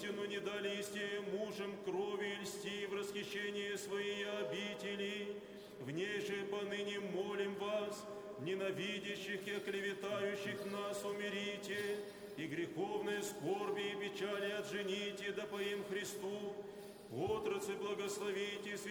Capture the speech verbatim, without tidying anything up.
воистину не дали исти мужем крови и льсти в расхищении своей обители. В ней же поныне молим вас, ненавидящих и оклеветающих нас умирите, и греховные скорби и печали отжените, да по им Христу. Отрацы благословите,